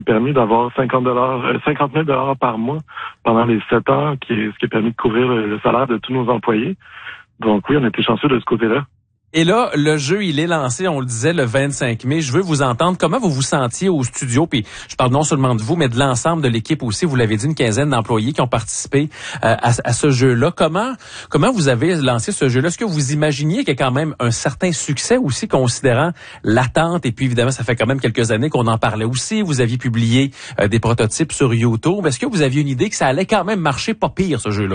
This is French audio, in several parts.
permis d'avoir 50 000 par mois pendant les 7 ans, ce qui a permis de couvrir le salaire de tous nos employés. Donc oui, on était chanceux de ce côté-là. Et là, le jeu, il est lancé, on le disait, le 25 mai. Je veux vous entendre. Comment vous vous sentiez au studio? Puis je parle non seulement de vous, mais de l'ensemble de l'équipe aussi. Vous l'avez dit, une quinzaine d'employés qui ont participé à ce jeu-là. Comment vous avez lancé ce jeu-là? Est-ce que vous imaginiez qu'il y a quand même un certain succès aussi, considérant l'attente? Et puis évidemment, ça fait quand même quelques années qu'on en parlait aussi. Vous aviez publié des prototypes sur YouTube. Est-ce que vous aviez une idée que ça allait quand même marcher pas pire, ce jeu-là?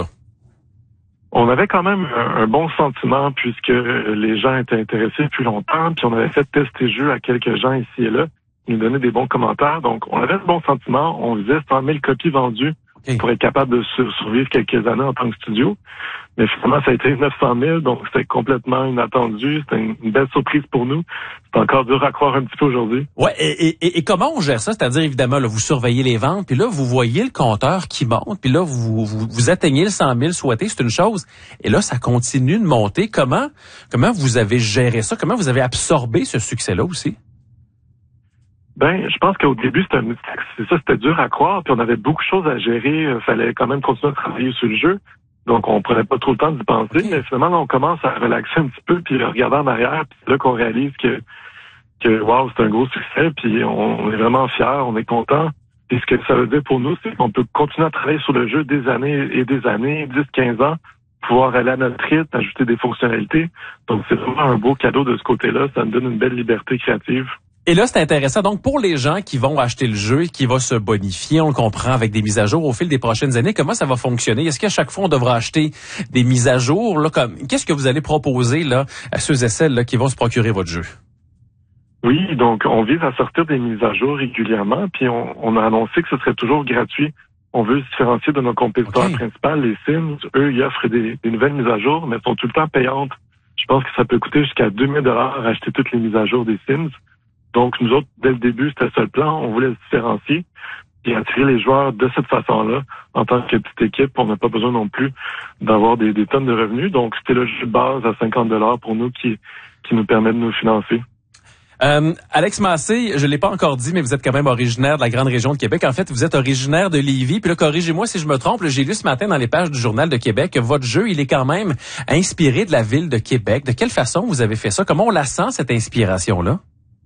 On avait quand même un bon sentiment puisque les gens étaient intéressés depuis longtemps, puis on avait fait tester le jeu à quelques gens ici et là, qui nous donnaient des bons commentaires. Donc, on avait ce bon sentiment. On visait 100 000 copies vendues pour être capable de survivre quelques années en tant que studio. Mais finalement, ça a été 900 000, donc c'était complètement inattendu. C'était une belle surprise pour nous. C'est encore dur à croire un petit peu aujourd'hui. Ouais, et comment on gère ça? C'est-à-dire, évidemment, là, vous surveillez les ventes, puis là, vous voyez le compteur qui monte, puis là, vous atteignez le 100 000 souhaités, c'est une chose. Et là, ça continue de monter. Comment vous avez géré ça? Comment vous avez absorbé ce succès-là aussi? Ben, je pense qu'au début, c'était dur à croire, puis on avait beaucoup de choses à gérer. Fallait quand même continuer à travailler sur le jeu. Donc, on prenait pas trop le temps d'y penser, mais finalement, là, on commence à relaxer un petit peu, puis regarder en arrière, puis c'est là qu'on réalise que wow, c'est un gros succès, puis on est vraiment fiers, on est content. Et ce que ça veut dire pour nous, c'est qu'on peut continuer à travailler sur le jeu des années et des années, 10, 15 ans, pouvoir aller à notre rythme, ajouter des fonctionnalités. Donc, c'est vraiment un beau cadeau de ce côté-là. Ça nous donne une belle liberté créative. Et là, c'est intéressant. Donc, pour les gens qui vont acheter le jeu et qui vont se bonifier, on le comprend, avec des mises à jour au fil des prochaines années, comment ça va fonctionner? Est-ce qu'à chaque fois, on devra acheter des mises à jour? Là, qu'est-ce que vous allez proposer là à ceux et celles là, qui vont se procurer votre jeu? Oui, donc on vise à sortir des mises à jour régulièrement, puis on a annoncé que ce serait toujours gratuit. On veut se différencier de nos compétiteurs principaux, les Sims. Eux, ils offrent des nouvelles mises à jour, mais elles sont tout le temps payantes. Je pense que ça peut coûter jusqu'à 2 000 $ acheter toutes les mises à jour des Sims. Donc, nous autres, dès le début, c'était ça le plan. On voulait se différencier et attirer les joueurs de cette façon-là. En tant que petite équipe, on n'a pas besoin non plus d'avoir des tonnes de revenus. Donc, c'était le jeu de base à 50 $ pour nous qui nous permet de nous financer. Alex Massé, je l'ai pas encore dit, mais vous êtes quand même originaire de la grande région de Québec. En fait, vous êtes originaire de Lévis. Puis là, corrigez-moi si je me trompe. Là, j'ai lu ce matin dans les pages du Journal de Québec que votre jeu, il est quand même inspiré de la ville de Québec. De quelle façon vous avez fait ça? Comment on la sent, cette inspiration-là?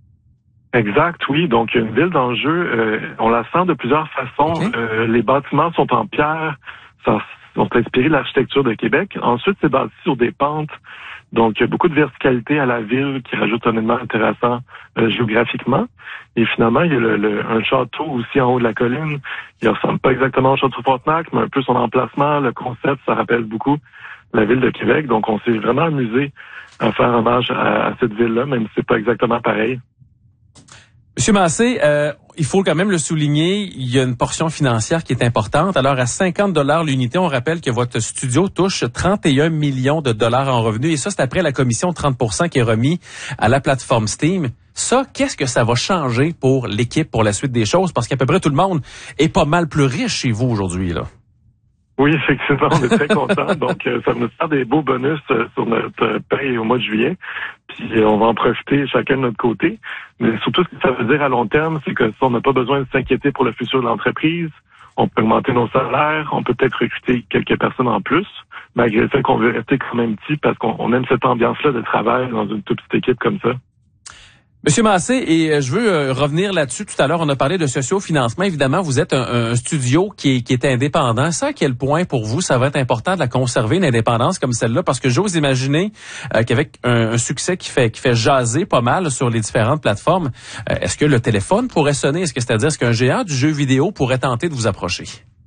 Exact, oui. Donc, il y a une ville dans le jeu. On la sent de plusieurs façons. Okay. Les bâtiments sont en pierre. Ça sont inspirés de l'architecture de Québec. Ensuite, c'est bâti sur des pentes. Donc, il y a beaucoup de verticalité à la ville qui rajoute un élément intéressant géographiquement. Et finalement, il y a un château aussi en haut de la colline. Il ressemble pas exactement au château Frontenac, mais un peu son emplacement, le concept, ça rappelle beaucoup la ville de Québec. Donc, on s'est vraiment amusé à faire hommage à cette ville-là, même si c'est pas exactement pareil. Monsieur Massé, il faut quand même le souligner, il y a une portion financière qui est importante. Alors, à 50 $ l'unité, on rappelle que votre studio touche 31 millions de dollars en revenus. Et ça, c'est après la commission de 30 % qui est remis à la plateforme Steam. Ça, qu'est-ce que ça va changer pour l'équipe, pour la suite des choses? Parce qu'à peu près tout le monde est pas mal plus riche chez vous aujourd'hui, là. Oui, effectivement, on est très contents. Donc, ça va nous faire des beaux bonus sur notre paye au mois de juillet. Puis, on va en profiter chacun de notre côté. Mais surtout, ce que ça veut dire à long terme, c'est que on n'a pas besoin de s'inquiéter pour le futur de l'entreprise. On peut augmenter nos salaires. On peut peut-être recruter quelques personnes en plus, malgré le fait qu'on veut rester quand même petit parce qu'on aime cette ambiance-là de travail dans une toute petite équipe comme ça. Monsieur Massé, et je veux revenir là-dessus. Tout à l'heure, on a parlé de socio-financement. Évidemment, vous êtes un studio qui est indépendant. Ça, à quel point, pour vous, ça va être important de la conserver, une indépendance comme celle-là? Parce que j'ose imaginer qu'avec un succès qui fait jaser pas mal sur les différentes plateformes, est-ce que le téléphone pourrait sonner? Est-ce qu'un géant du jeu vidéo pourrait tenter de vous approcher?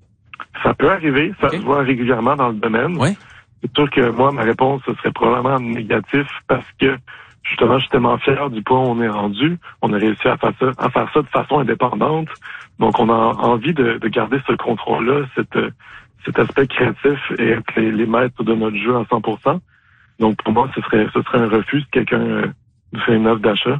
Ça peut arriver. Ça se voit régulièrement dans le domaine. Oui. C'est sûr que moi, ma réponse, ce serait probablement négatif parce que justement, je suis tellement fier du point où on est rendu. On a réussi à faire ça de façon indépendante. Donc, on a envie de garder ce contrôle-là, cet aspect créatif et être les maîtres de notre jeu à 100%. Donc, pour moi, ce serait un refus si quelqu'un nous fait une offre d'achat.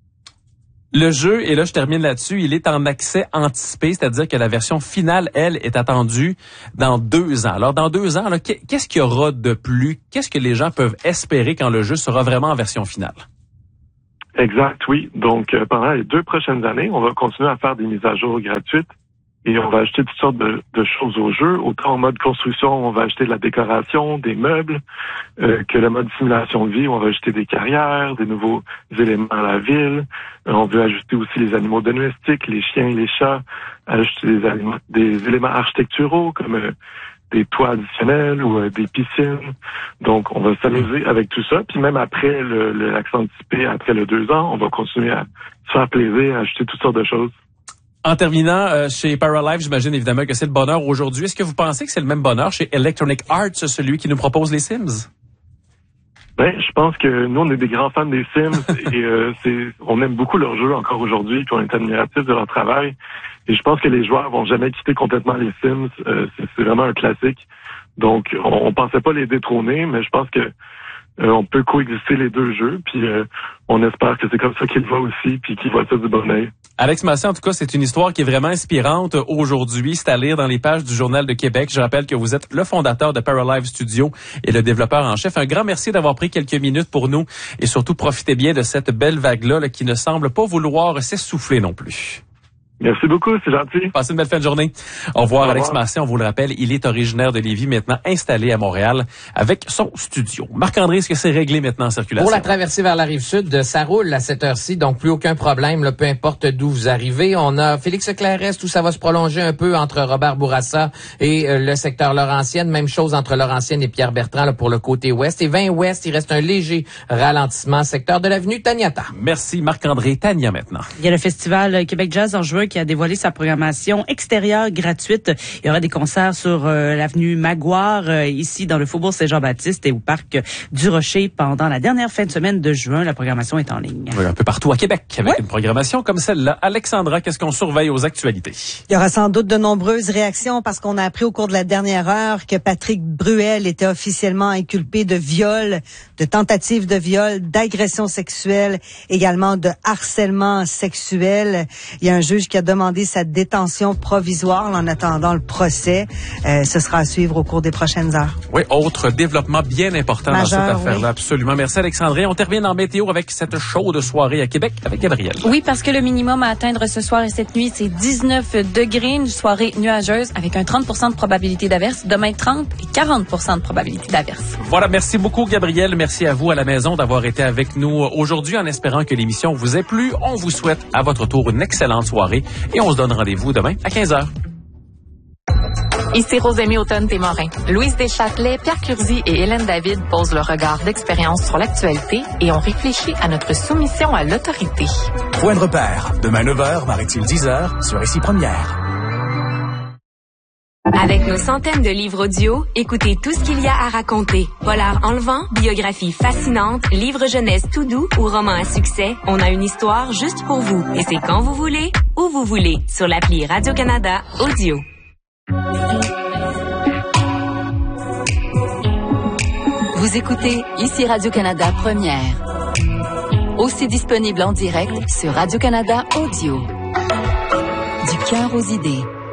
Le jeu, et là je termine là-dessus, il est en accès anticipé, c'est-à-dire que la version finale, elle, est attendue dans 2 ans. Alors dans 2 ans, là, qu'est-ce qu'il y aura de plus? Qu'est-ce que les gens peuvent espérer quand le jeu sera vraiment en version finale? Exact, oui. Donc, pendant les 2 prochaines années, on va continuer à faire des mises à jour gratuites et on va ajouter toutes sortes de choses au jeu. Autant en mode construction, on va ajouter de la décoration, des meubles, que le mode simulation de vie, on va ajouter des carrières, des nouveaux éléments à la ville. On veut ajouter aussi les animaux domestiques, les chiens et les chats, ajouter des éléments architecturaux comme des toits additionnels ou des piscines. Donc, on va s'amuser avec tout ça. Puis même après l'accent anticipé, après le 2 ans, on va continuer à se faire plaisir, à ajouter toutes sortes de choses. En terminant, chez Paralive, j'imagine évidemment que c'est le bonheur aujourd'hui. Est-ce que vous pensez que c'est le même bonheur chez Electronic Arts, celui qui nous propose les Sims? Ben, je pense que nous, on est des grands fans des Sims et on aime beaucoup leur jeu encore aujourd'hui, puis on est admiratifs de leur travail. Et je pense que les joueurs vont jamais quitter complètement les Sims. C'est vraiment un classique. Donc, on pensait pas les détrôner, mais je pense que on peut coexister les 2 jeux, puis on espère que c'est comme ça qu'ils voient aussi, puis qu'ils voient ça du bon œil. Alex Massé, en tout cas, c'est une histoire qui est vraiment inspirante aujourd'hui. C'est à lire dans les pages du Journal de Québec. Je rappelle que vous êtes le fondateur de Paralive Studio et le développeur en chef. Un grand merci d'avoir pris quelques minutes pour nous et surtout profitez bien de cette belle vague-là qui ne semble pas vouloir s'essouffler non plus. Merci beaucoup, c'est gentil. Passez une belle fin de journée. Au revoir, Alex Massé. On vous le rappelle, il est originaire de Lévis, maintenant installé à Montréal avec son studio. Marc-André, est-ce que c'est réglé maintenant en circulation? Pour la traversée vers la Rive-Sud, ça roule à cette heure-ci, donc plus aucun problème, là, peu importe d'où vous arrivez. On a Félix Clairest, où ça va se prolonger un peu entre Robert Bourassa et le secteur Laurentienne. Même chose entre Laurentienne et Pierre-Bertrand là, pour le côté ouest. Et 20 ouest, il reste un léger ralentissement, secteur de l'avenue Taniata. Merci Marc-André. Tania maintenant. Il y a le Festival Québec Jazz en juin qui a dévoilé sa programmation extérieure gratuite. Il y aura des concerts sur l'avenue Maguire, ici dans le Faubourg Saint-Jean-Baptiste et au Parc du Rocher pendant la dernière fin de semaine de juin. La programmation est en ligne. Oui, un peu partout à Québec avec une programmation comme celle-là. Alexandra, qu'est-ce qu'on surveille aux actualités? Il y aura sans doute de nombreuses réactions parce qu'on a appris au cours de la dernière heure que Patrick Bruel était officiellement inculpé de viol, de tentative de viol, d'agression sexuelle, également de harcèlement sexuel. Il y a un juge qui a demandé sa détention provisoire en attendant le procès. Ce sera à suivre au cours des prochaines heures. Oui, autre développement bien important majeur, dans cette affaire-là, oui. Absolument. Merci Alexandré. On termine en météo avec cette chaude soirée à Québec avec Gabrielle. Oui, parce que le minimum à atteindre ce soir et cette nuit, c'est 19 degrés, une soirée nuageuse avec un 30% de probabilité d'averse. Demain, 30 et 40% de probabilité d'averse. Voilà, merci beaucoup Gabrielle. Merci à vous à la maison d'avoir été avec nous aujourd'hui en espérant que l'émission vous ait plu. On vous souhaite à votre tour une excellente soirée et on se donne rendez-vous demain à 15h. Ici Rosémie Automne-Témorin. Louise Deschâtelet, Pierre Curzi et Hélène David posent leur regard d'expérience sur l'actualité et ont réfléchi à notre soumission à l'autorité. Point de repère. Demain 9h, paraît-il 10h, sur Ici Première. Avec nos centaines de livres audio, écoutez tout ce qu'il y a à raconter. Polar enlevant, biographie fascinante, livre jeunesse tout doux ou roman à succès, on a une histoire juste pour vous. Et c'est quand vous voulez, où vous voulez, sur l'appli Radio-Canada Audio. Vous écoutez Ici Radio-Canada Première. Aussi disponible en direct sur Radio-Canada Audio. Du cœur aux idées.